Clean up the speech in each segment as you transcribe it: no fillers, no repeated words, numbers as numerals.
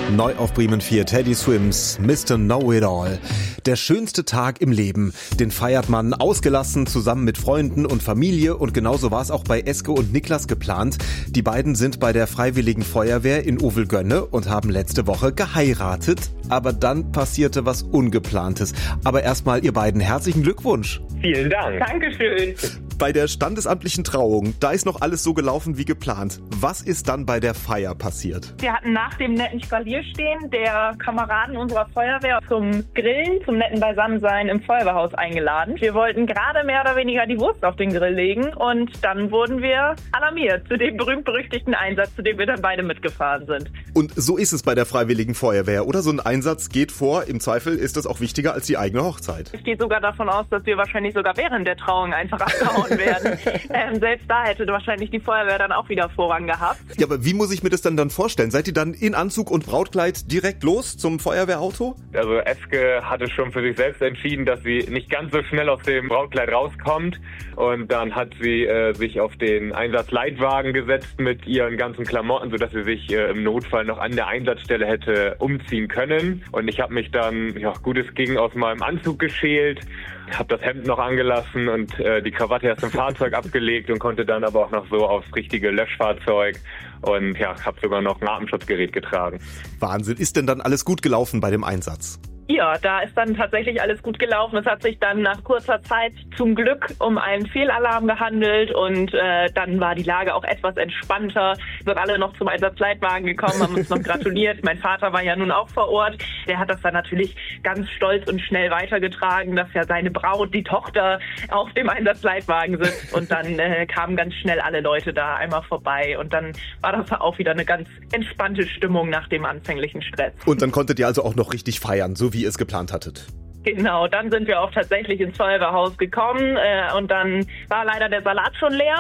Neu auf Bremen 4, Teddy Swims, Mr. Know-It-All. Der schönste Tag im Leben, den feiert man ausgelassen zusammen mit Freunden und Familie und genauso war es auch bei Eske und Niklas geplant. Die beiden sind bei der Freiwilligen Feuerwehr in Ovelgönne und haben letzte Woche geheiratet, aber dann passierte was Ungeplantes. Aber erstmal ihr beiden herzlichen Glückwunsch. Vielen Dank. Dankeschön. Bei der standesamtlichen Trauung, da ist noch alles so gelaufen wie geplant. Was ist dann bei der Feier passiert? Wir hatten nach dem netten Spazierstehen der Kameraden unserer Feuerwehr zum Grillen, zum netten Beisammensein im Feuerwehrhaus eingeladen. Wir wollten gerade mehr oder weniger die Wurst auf den Grill legen und dann wurden wir alarmiert zu dem berühmt-berüchtigten Einsatz, zu dem wir dann beide mitgefahren sind. Und so ist es bei der Freiwilligen Feuerwehr, oder? So ein Einsatz geht vor. Im Zweifel ist das auch wichtiger als die eigene Hochzeit. Ich gehe sogar davon aus, dass wir wahrscheinlich sogar während der Trauung einfach abgehauen werden. Selbst da hätte wahrscheinlich die Feuerwehr dann auch wieder Vorrang gehabt. Ja, aber wie muss ich mir das dann vorstellen? Seid ihr dann in Anzug und Brautkleid direkt los zum Feuerwehrauto? Also Eske hatte schon für sich selbst entschieden, dass sie nicht ganz so schnell aus dem Brautkleid rauskommt. Und dann hat sie sich auf den Einsatzleitwagen gesetzt mit ihren ganzen Klamotten, sodass sie sich im Notfall noch an der Einsatzstelle hätte umziehen können. Und ich habe mich dann, gut es ging, aus meinem Anzug geschält, habe das Hemd noch angelassen und die Krawatte erst im Fahrzeug abgelegt und konnte dann aber auch noch so aufs richtige Löschfahrzeug und habe sogar noch ein Atemschutzgerät getragen. Wahnsinn. Ist denn dann alles gut gelaufen bei dem Einsatz? Ja, da ist dann tatsächlich alles gut gelaufen. Es hat sich dann nach kurzer Zeit zum Glück um einen Fehlalarm gehandelt und dann war die Lage auch etwas entspannter. Wir sind alle noch zum Einsatzleitwagen gekommen, haben uns noch gratuliert. Mein Vater war ja nun auch vor Ort. Der hat das dann natürlich ganz stolz und schnell weitergetragen, dass ja seine Braut, die Tochter, auf dem Einsatzleitwagen sitzt. Und dann kamen ganz schnell alle Leute da einmal vorbei. Und dann war das auch wieder eine ganz entspannte Stimmung nach dem anfänglichen Stress. Und dann konntet ihr also auch noch richtig feiern, so wie ihr es geplant hattet? Genau, dann sind wir auch tatsächlich ins Feuerwehrhaus gekommen und dann war leider der Salat schon leer.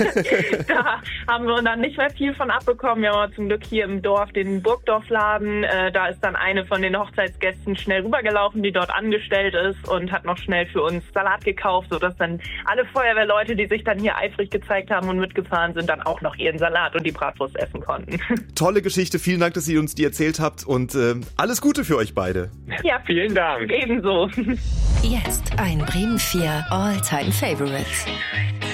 Da haben wir dann nicht mehr viel von abbekommen. Wir haben aber zum Glück hier im Dorf den Burgdorfladen. Da ist dann eine von den Hochzeitsgästen schnell rübergelaufen, die dort angestellt ist und hat noch schnell für uns Salat gekauft, sodass dann alle Feuerwehrleute, die sich dann hier eifrig gezeigt haben und mitgefahren sind, dann auch noch ihren Salat und die Bratwurst essen konnten. Tolle Geschichte, vielen Dank, dass ihr uns die erzählt habt und alles Gute für euch beide. Ja, Vielen Dank. Ebenso. Jetzt ein Bremen 4 All-Time Favorites.